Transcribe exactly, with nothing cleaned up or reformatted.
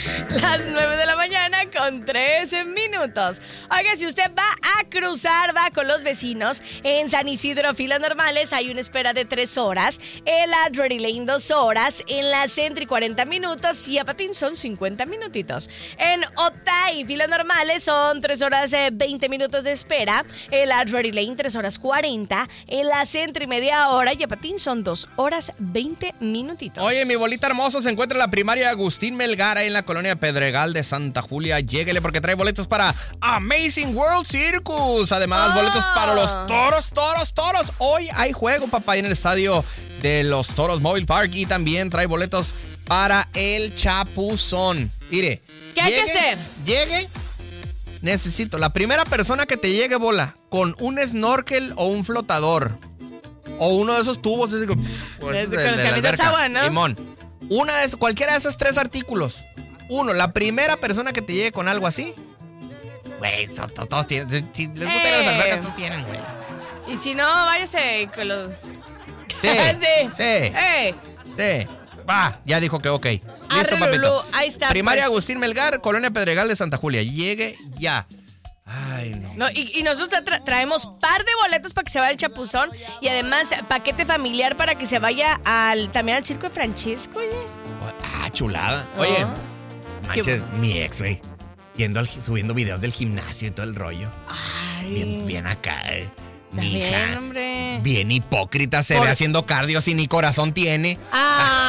Las nueve de la mañana con trece minutos. Oiga, si usted va a cruzar, va con los vecinos. En San Isidro, filas normales, hay una espera de tres horas. En la Drury Lane, dos horas. En la Sentry, cuarenta minutos. Y a Patín son cincuenta minutitos. En Otay, filas normales, son tres horas, eh, veinte minutos de espera. En la Drury Lane, tres horas, cuarenta. En la Sentry, media hora. Y a Patín son dos horas, veinte minutitos. Oye, mi bolita hermosa se encuentra en la primaria Agustín Melgar, en la colonia Pedregal de Santa Julia. Lléguele porque trae boletos para Amazing World Circus. Además, oh. boletos para los toros, toros, toros. Hoy hay juego, papá, en el estadio de los Toros Mobile Park. Y también trae boletos para el Chapuzón. Mire. ¿Qué hay llegue, que hacer? Llegue. Necesito la primera persona que te llegue, bola, con un snorkel o un flotador. O uno de esos tubos. Así como, pues, de, de, de, de, de agua, ¿no? Simón. Una de esos, cualquiera de esos tres artículos. Uno, la primera persona que te llegue con algo así. Güey, todos, todos tienen. Si les gusta ir a las albercas, todos tienen, güey. Y si no, váyase con los. Sí. sí. Sí. Hey. Sí. Va, ya dijo que ok. Listo, Arre, papito. Lulú, ahí está. Primaria pues. Agustín Melgar, colonia Pedregal de Santa Julia. Llegue ya. Ay, no. no y, y nosotros tra- traemos par de boletos para que se vaya al Chapuzón y además paquete familiar para que se vaya al también al circo de Francesco, oye. Ah, chulada. Oye, oh. manches, mi ex, güey, yendo al, subiendo videos del gimnasio y todo el rollo. Ay. Bien, bien acá, eh. Mi bien, hija, hombre. bien hipócrita, se Por... ve haciendo cardio si ni corazón tiene. Ah.